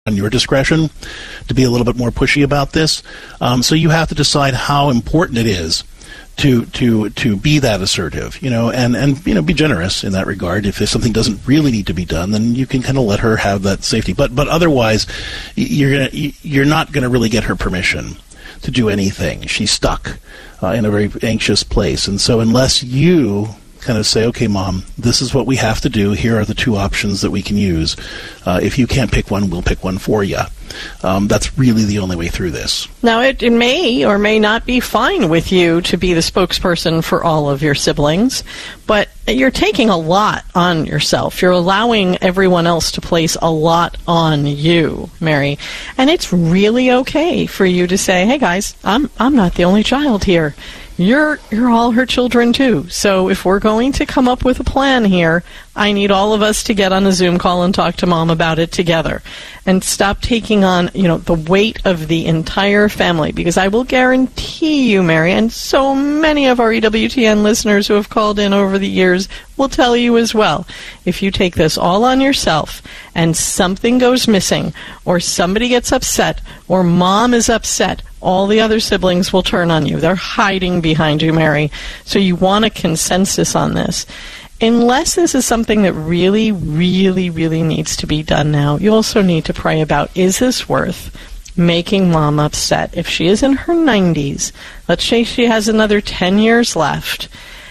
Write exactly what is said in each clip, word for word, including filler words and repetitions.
on your discretion to be a little bit more pushy about this. Um, so you have to decide how important it is to to to be that assertive, you know, and, and you know, be generous in that regard. If something doesn't really need to be done, then you can kind of let her have that safety. But but otherwise, you're gonna you're not going to really get her permission to do anything. She's stuck uh, in a very anxious place, and so unless you kind of say, okay, Mom, this is what we have to do. Here are the two options that we can use. Uh, if you can't pick one, we'll pick one for you. Um, that's really the only way through this. Now, it, it may or may not be fine with you to be the spokesperson for all of your siblings, but you're taking a lot on yourself. You're allowing everyone else to place a lot on you, Mary. And it's really okay for you to say, hey, guys, I'm I'm not the only child here. You're you're all her children, too. So if we're going to come up with a plan here, I need all of us to get on a Zoom call and talk to Mom about it together. And stop taking on, you know, the weight of the entire family. Because I will guarantee you, Mary, and so many of our E W T N listeners who have called in over the years will tell you as well. If you take this all on yourself and something goes missing, or somebody gets upset, or Mom is upset, all the other siblings will turn on you. They're hiding behind you, Mary. So you want a consensus on this. Unless this is something that really, really, really needs to be done now, you also need to pray about, is this worth making Mom upset? If she is in her nineties, let's say she has another ten years left,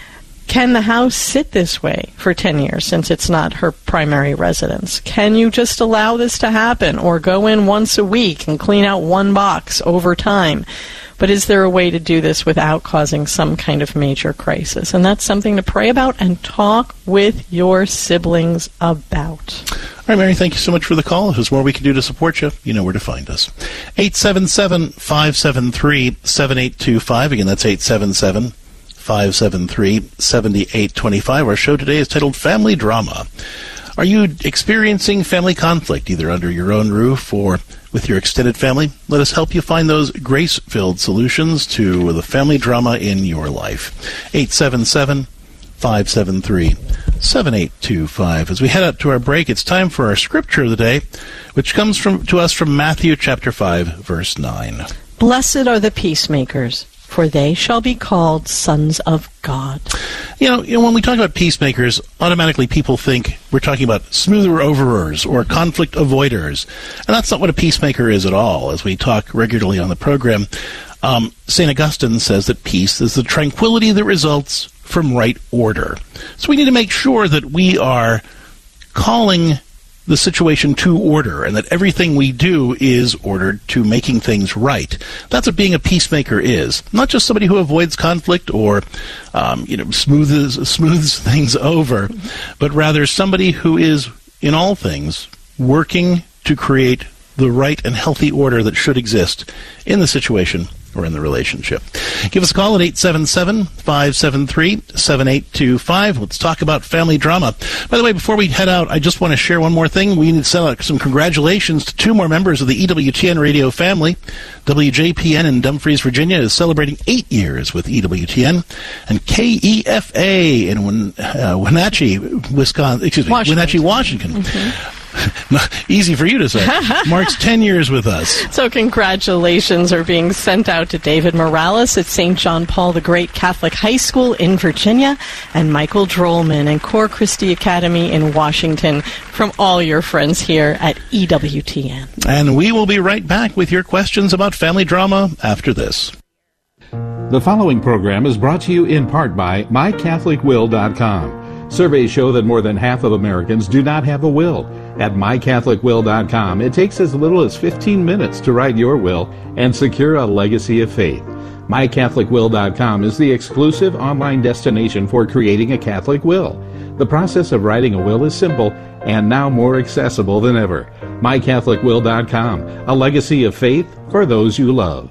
can the house sit this way for ten years since it's not her primary residence? Can you just allow this to happen, or go in once a week and clean out one box over time? But is there a way to do this without causing some kind of major crisis? And that's something to pray about and talk with your siblings about. All right, Mary, thank you so much for the call. If there's more we can do to support you, you know where to find us. eight seven seven, five seven three, seven eight two five. Again, that's eight seven seven, five seven three, seven eight two five. Our show today is titled Family Drama. Are you experiencing family conflict, either under your own roof or with your extended family? Let us help you find those grace-filled solutions to the family drama in your life. eight seven seven, five seven three, seven eight two five. As we head up to our break, it's time for our scripture of the day, which comes from to us from Matthew chapter five, verse nine. Blessed are the peacemakers, for they shall be called sons of God. You know, you know, when we talk about peacemakers, automatically people think we're talking about smoother overers or conflict avoiders. And that's not what a peacemaker is at all. As we talk regularly on the program, um, Saint Augustine says that peace is the tranquility that results from right order. So we need to make sure that we are calling the situation to order, and that everything we do is ordered to making things right. That's what being a peacemaker is. Not just somebody who avoids conflict or, um, you know, smooths smooths things over, but rather somebody who is, in all things, working to create the right and healthy order that should exist in the situation or in the relationship. Give us a call at eight seven seven, five seven three, seven eight two five. Let's talk about family drama. By the way, before we head out, I just want to share one more thing. We need to send out some congratulations to two more members of the E W T N radio family. W J P N in Dumfries, Virginia is celebrating eight years with E W T N. And K E F A in Win- uh, Wenatchee, Wisconsin, excuse me, Washington. Wenatchee, Washington. Mm-hmm. Easy for you to say. Marks ten years with us. So congratulations are being sent out to David Morales at Saint John Paul the Great Catholic High School in Virginia, and Michael Drollman and Cor Christi Academy in Washington, from all your friends here at E W T N. And we will be right back with your questions about family drama after this. The following program is brought to you in part by my catholic will dot com. Surveys show that more than half of Americans do not have a will. At my catholic will dot com, it takes as little as fifteen minutes to write your will and secure a legacy of faith. my catholic will dot com is the exclusive online destination for creating a Catholic will. The process of writing a will is simple and now more accessible than ever. my catholic will dot com, a legacy of faith for those you love.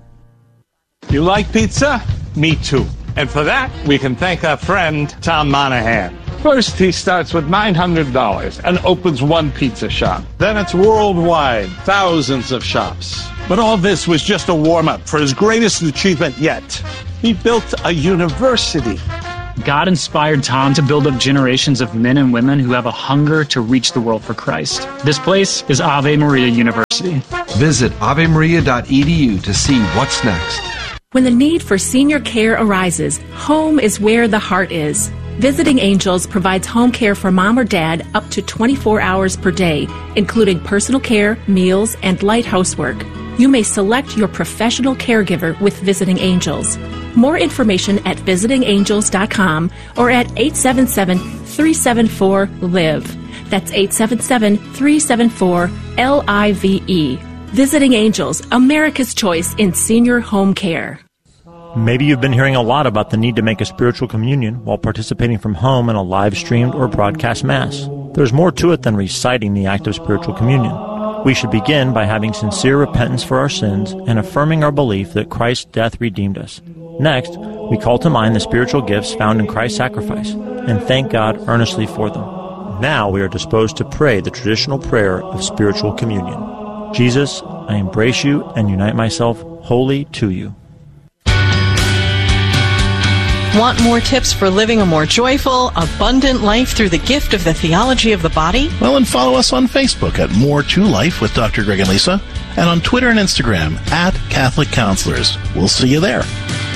You like pizza? Me too. And for that, we can thank our friend, Tom Monahan. First, he starts with nine hundred dollars and opens one pizza shop. Then it's worldwide, thousands of shops. But all this was just a warm-up for his greatest achievement yet. He built a university. God inspired Tom to build up generations of men and women who have a hunger to reach the world for Christ. This place is Ave Maria University. Visit ave maria dot e d u to see what's next. When the need for senior care arises, home is where the heart is. Visiting Angels provides home care for mom or dad up to twenty-four hours per day, including personal care, meals, and light housework. You may select your professional caregiver with Visiting Angels. More information at visiting angels dot com or at eight seven seven, three seven four, L I V E. That's eight seven seven, three seven four, L I V E. Visiting Angels, America's choice in senior home care. Maybe you've been hearing a lot about the need to make a spiritual communion while participating from home in a live-streamed or broadcast Mass. There's more to it than reciting the act of spiritual communion. We should begin by having sincere repentance for our sins and affirming our belief that Christ's death redeemed us. Next, we call to mind the spiritual gifts found in Christ's sacrifice and thank God earnestly for them. Now we are disposed to pray the traditional prayer of spiritual communion. Jesus, I embrace you and unite myself wholly to you. Want more tips for living a more joyful, abundant life through the gift of the theology of the body? Well, and follow us on Facebook at More to Life with Doctor Greg and Lisa, and on Twitter and Instagram at Catholic Counselors. We'll see you there.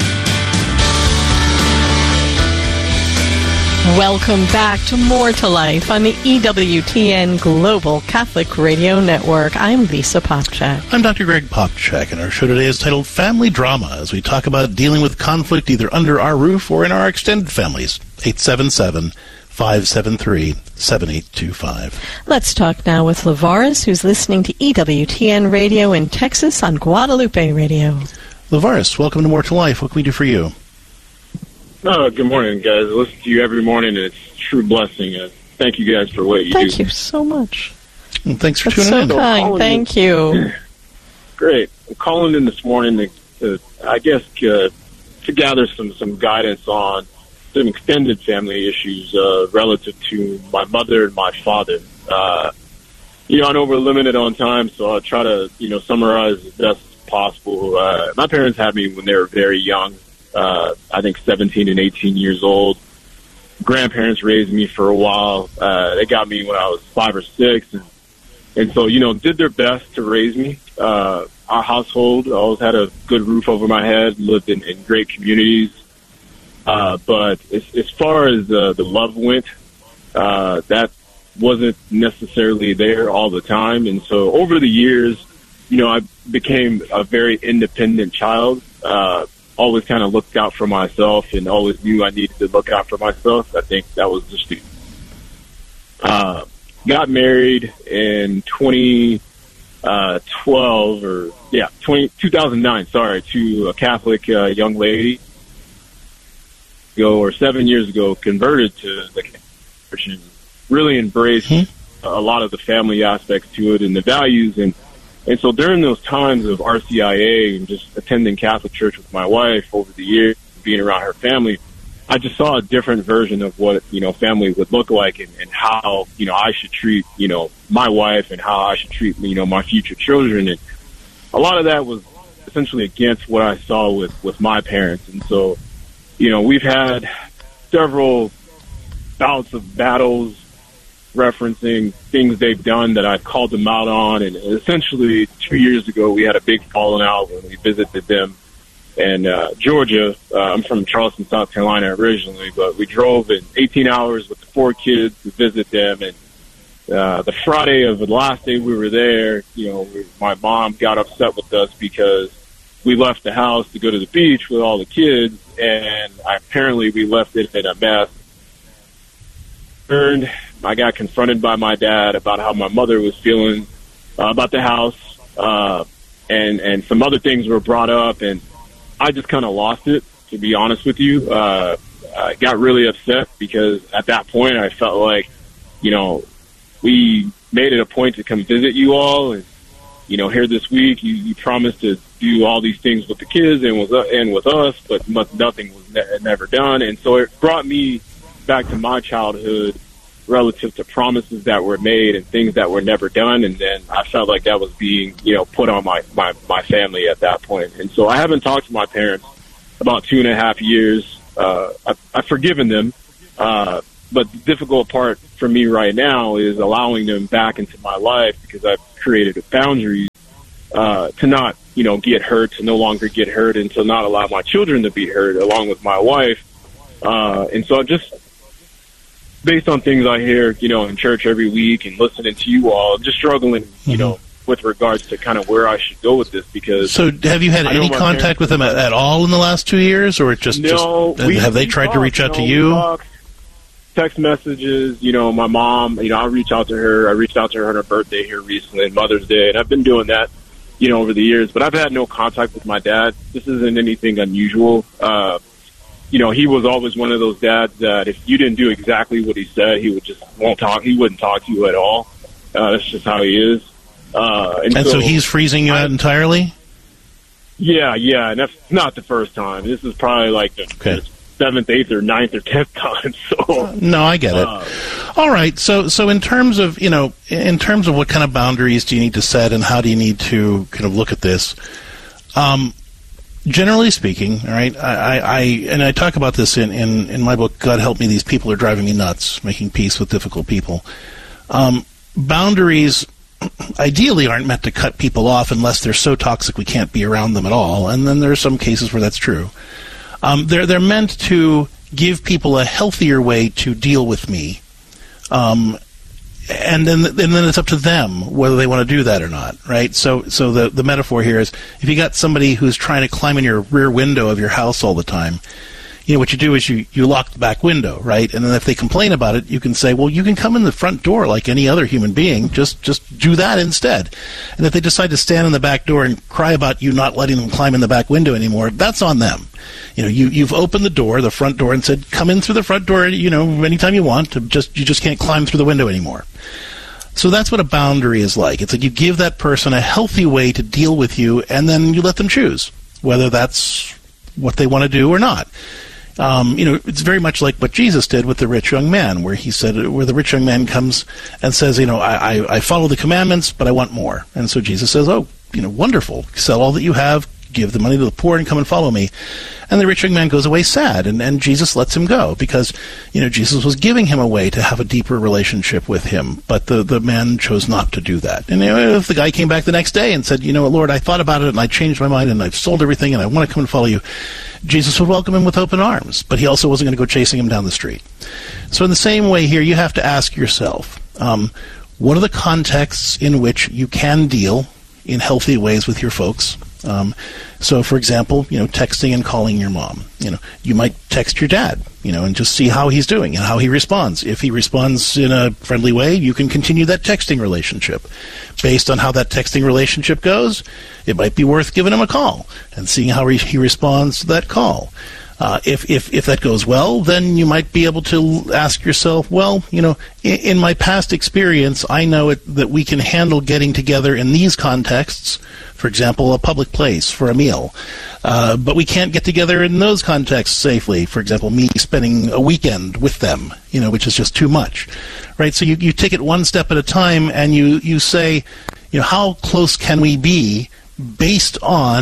Welcome back to More to Life on the E W T N Global Catholic Radio Network. I'm Lisa Popchak. I'm Doctor Greg Popchak, and our show today is titled Family Drama, as we talk about dealing with conflict either under our roof or in our extended families. eight seven seven, five seven three, seven eight two five. Let's talk now with Lavaris, who's listening to E W T N Radio in Texas on Guadalupe Radio. Lavaris, welcome to More to Life. What can we do for you? Oh, good morning, guys. I listen to you every morning, and it's a true blessing. Uh, thank you guys for what you thank do. Thank you so much. And thanks for That's tuning so in. So kind. Thank in, you. Great. I'm calling in this morning to, to I guess, uh, to gather some, some guidance on some extended family issues uh, relative to my mother and my father. Uh, you know, I know we're limited on time, so I'll try to, you know, summarize as best as possible. Uh, my parents had me when they were very young. Uh, I think seventeen and eighteen years old. Grandparents raised me for a while. Uh, they got me when I was five or six. And, and so, you know, did their best to raise me. Uh, our household always had a good roof over my head, lived in, in great communities. Uh, but as, as far as uh, the love went, uh, that wasn't necessarily there all the time. And so over the years, you know, I became a very independent child. Uh, always kind of looked out for myself and always knew I needed to look out for myself. I think that was just the, uh, got married in twenty twelve or yeah, twenty, two thousand nine, sorry, to a Catholic uh, young lady ago or seven years ago, converted to the church and really embraced mm-hmm. a lot of the family aspects to it and the values. And And so during those times of R C I A and just attending Catholic church with my wife over the years, being around her family, I just saw a different version of what, you know, family would look like and, and how, you know, I should treat, you know, my wife and how I should treat, you know, my future children. And a lot of that was essentially against what I saw with, with my parents. And so, you know, we've had several bouts of battles referencing things they've done that I've called them out on. And essentially two years ago, we had a big falling out when we visited them in uh, Georgia. Uh, I'm from Charleston, South Carolina originally, but we drove in eighteen hours with the four kids to visit them. And uh, the Friday of the last day we were there, you know, we, my mom got upset with us because we left the house to go to the beach with all the kids, and apparently we left it in a mess. Turned I got confronted by my dad about how my mother was feeling uh, about the house, uh, and and some other things were brought up, and I just kind of lost it, to be honest with you. Uh, I got really upset because at that point I felt like, you know, we made it a point to come visit you all, and, you know, here this week you, you promised to do all these things with the kids and with, and with us, but nothing was ne- never done. And so it brought me back to my childhood relative to promises that were made and things that were never done. And then I felt like that was being, you know, put on my, my, my family at that point. And so I haven't talked to my parents about two and a half years. uh, I've, I've forgiven them. Uh, but the difficult part for me right now is allowing them back into my life because I've created a boundary uh, to not, you know, get hurt, to no longer get hurt, and to not allow my children to be hurt along with my wife. Uh, and so I'm just, based on things I hear, you know, in church every week and listening to you all, just struggling, you mm-hmm. know, with regards to kind of where I should go with this. Because so have you had any contact with them at, at all in the last two years, or just, no, just we, have they we tried talk, to reach out you know, to you? Talk, text messages, you know, my mom, you know, I reach out to her. I reached out to her on her birthday here recently, and Mother's Day, and I've been doing that, you know, over the years. But I've had no contact with my dad. This isn't anything unusual. Uh, you know, he was always one of those dads that if you didn't do exactly what he said, he would just won't talk. He wouldn't talk to you at all. Uh, that's just how he is. Uh, and and so, so he's freezing you I, out entirely? Yeah, yeah, and that's not the first time. This is probably like the, okay. the seventh, eighth, or ninth, or tenth time. So uh, no, I get it. Uh, All right, so so in terms of, you know, in terms of what kind of boundaries do you need to set, and how do you need to kind of look at this? Um, generally speaking, all right, I, I and I talk about this in, in, in my book, God Help Me, These People Are Driving Me Nuts, Making Peace with Difficult People. Um, boundaries ideally aren't meant to cut people off unless they're so toxic we can't be around them at all, and then there are some cases where that's true. Um, they're they're meant to give people a healthier way to deal with me, um, and then and then it's up to them whether they want to do that or not, right? So so the the metaphor here is, if you got somebody who's trying to climb in your rear window of your house all the time, you know, what you do is you, you lock the back window, right? And then if they complain about it, you can say, well, you can come in the front door like any other human being. Just just do that instead. And if they decide to stand in the back door and cry about you not letting them climb in the back window anymore, that's on them. You know, you, you've opened the door, the front door, and said, come in through the front door, you know, anytime you want. To just You just can't climb through the window anymore. So that's what a boundary is like. It's like you give that person a healthy way to deal with you, and then you let them choose whether that's what they want to do or not. Um, you know, it's very much like what Jesus did with the rich young man, where he said, where the rich young man comes and says, you know, I, I, I follow the commandments, but I want more. And so Jesus says, oh, you know, wonderful. Sell all that you have, give the money to the poor, and come and follow me. And the rich young man goes away sad, and, and Jesus lets him go because, you know, Jesus was giving him a way to have a deeper relationship with him, but the, the man chose not to do that. And you know, if the guy came back the next day and said, you know, Lord, I thought about it, and I changed my mind, and I've sold everything, and I want to come and follow you, Jesus would welcome him with open arms, but he also wasn't going to go chasing him down the street. So in the same way here, you have to ask yourself, um, what are the contexts in which you can deal in healthy ways with your folks? Um, so, for example, you know, texting and calling your mom. You know, you might text your dad, you know, and just see how he's doing and how he responds. If he responds in a friendly way, you can continue that texting relationship. Based on how that texting relationship goes, it might be worth giving him a call and seeing how re- he responds to that call. Uh, if, if if that goes well, then you might be able to ask yourself, well, you know, in, in my past experience, I know it, that we can handle getting together in these contexts, for example, a public place for a meal. Uh, but we can't get together in those contexts safely. For example, me spending a weekend with them, you know, which is just too much, right? So you, you take it one step at a time, and you, you say, you know, how close can we be based on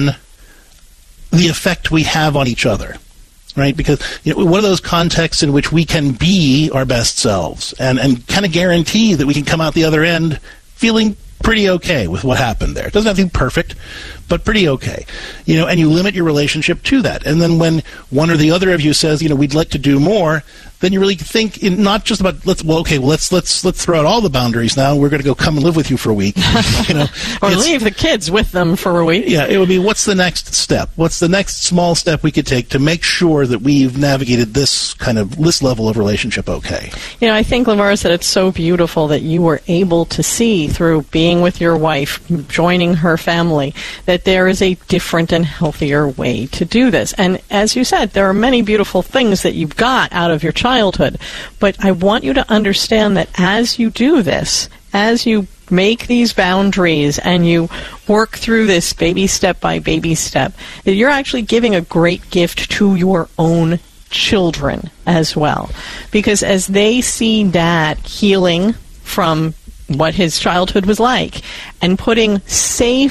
the effect we have on each other? Right, because you know, what are those contexts in which we can be our best selves and, and kind of guarantee that we can come out the other end feeling pretty okay with what happened there. It doesn't have to be perfect, but pretty okay. You know, and you limit your relationship to that. And then when one or the other of you says, you know, we'd like to do more, then you really think in not just about let's well okay well let's let's let's throw out all the boundaries now. We're going to go come and live with you for a week, you know, or leave the kids with them for a week. Yeah, it would be what's the next step? What's the next small step we could take to make sure that we've navigated this kind of this level of relationship okay? You know, I think Lamar said it's so beautiful that you were able to see through being with your wife, joining her family, that there is a different and healthier way to do this. And as you said, there are many beautiful things that you've got out of your childhood. But I want you to understand that as you do this, as you make these boundaries and you work through this baby step by baby step, that you're actually giving a great gift to your own children as well. Because as they see Dad healing from what his childhood was like and putting safe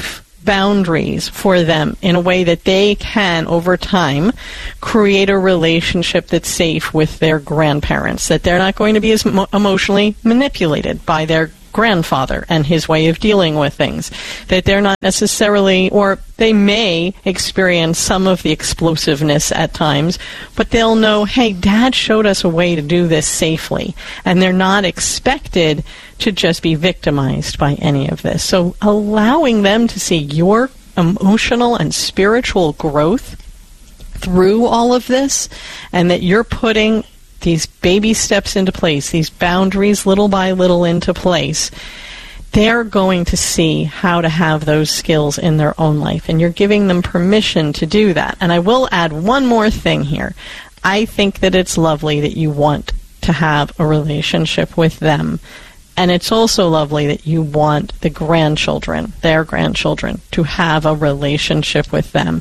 boundaries for them in a way that they can, over time, create a relationship that's safe with their grandparents, that they're not going to be as mo- emotionally manipulated by their grandfather and his way of dealing with things, that they're not necessarily, or they may experience some of the explosiveness at times, but they'll know, hey, Dad showed us a way to do this safely, and they're not expected to just be victimized by any of this. So allowing them to see your emotional and spiritual growth through all of this, and that you're putting these baby steps into place, these boundaries little by little into place, they're going to see how to have those skills in their own life. And you're giving them permission to do that. And I will add one more thing here. I think that it's lovely that you want to have a relationship with them. And it's also lovely that you want the grandchildren, their grandchildren, to have a relationship with them.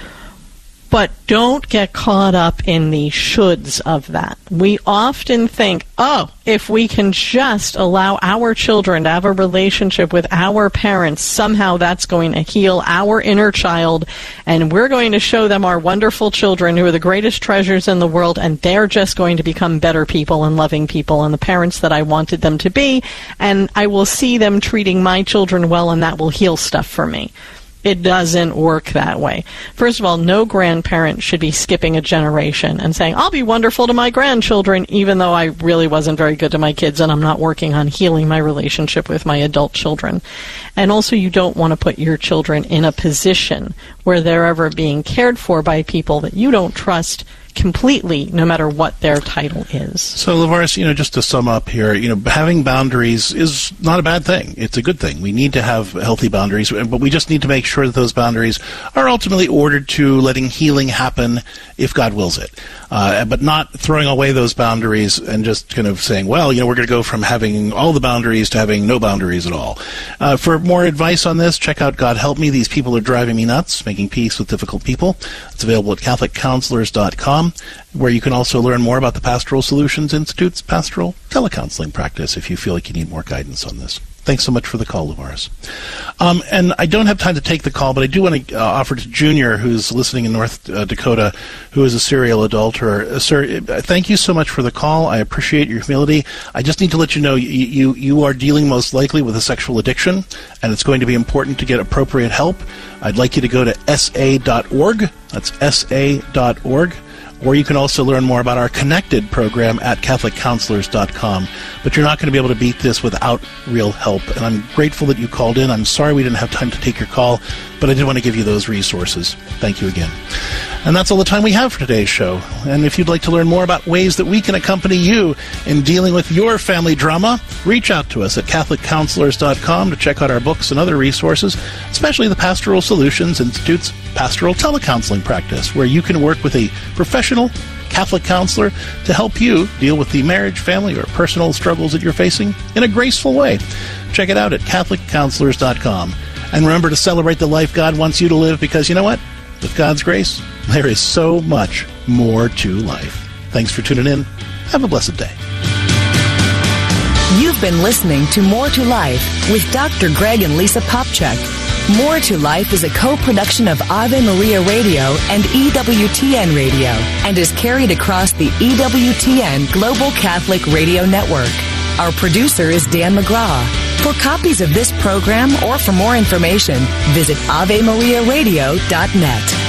But don't get caught up in the shoulds of that. We often think, oh, if we can just allow our children to have a relationship with our parents, somehow that's going to heal our inner child, and we're going to show them our wonderful children who are the greatest treasures in the world, and they're just going to become better people and loving people and the parents that I wanted them to be, and I will see them treating my children well, and that will heal stuff for me. It doesn't work that way. First of all, no grandparent should be skipping a generation and saying, I'll be wonderful to my grandchildren, even though I really wasn't very good to my kids and I'm not working on healing my relationship with my adult children. And also, you don't want to put your children in a position where they're ever being cared for by people that you don't trust completely, no matter what their title is. So, Lavaris, you know, just to sum up here, you know, having boundaries is not a bad thing. It's a good thing. We need to have healthy boundaries, but we just need to make sure that those boundaries are ultimately ordered to letting healing happen if God wills it. Uh, but not throwing away those boundaries and just kind of saying, well, you know, we're going to go from having all the boundaries to having no boundaries at all. Uh, for more advice on this, check out God Help Me. These people are driving me nuts, making peace with difficult people. It's available at Catholic Counselors dot com, where you can also learn more about the Pastoral Solutions Institute's pastoral telecounseling practice if you feel like you need more guidance on this. Thanks so much for the call, Lavaris. Um, and I don't have time to take the call, but I do want to uh, offer to Junior, who's listening in North uh, Dakota, who is a serial adulterer. Uh, sir, uh, thank you so much for the call. I appreciate your humility. I just need to let you know you, you, you are dealing most likely with a sexual addiction, and it's going to be important to get appropriate help. I'd like you to go to S A dot org. That's S A dot org. Or you can also learn more about our Connected program at Catholic Counselors dot com. But you're not going to be able to beat this without real help. And I'm grateful that you called in. I'm sorry we didn't have time to take your call, but I did want to give you those resources. Thank you again. And that's all the time we have for today's show. And if you'd like to learn more about ways that we can accompany you in dealing with your family drama, reach out to us at Catholic Counselors dot com to check out our books and other resources, especially the Pastoral Solutions Institute's pastoral telecounseling practice, where you can work with a professional Catholic counselor to help you deal with the marriage, family, or personal struggles that you're facing in a graceful way. Check it out at Catholic Counselors dot com. And remember to celebrate the life God wants you to live, because you know what? With God's grace, there is so much more to life. Thanks for tuning in. Have a blessed day. You've been listening to More to Life with Doctor Greg and Lisa Popchak. More to Life is a co-production of Ave Maria Radio and E W T N Radio and is carried across the E W T N Global Catholic Radio Network. Our producer is Dan McGraw. For copies of this program or for more information, visit Ave Maria Radio dot net.